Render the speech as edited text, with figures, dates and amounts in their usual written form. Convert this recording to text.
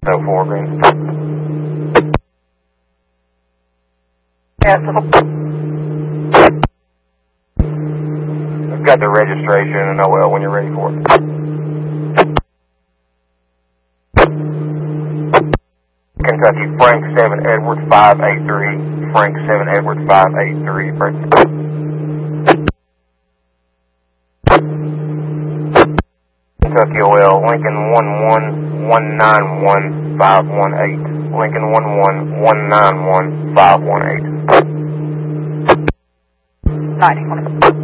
So 4 green. Yes. I've got the registration and OL when you're ready for it. Kentucky, Frank 7 Edwards 583. Frank 7 Edwards 583. Frank. Kentucky OL, Lincoln 11191 518. Lincoln 11191 518. 91.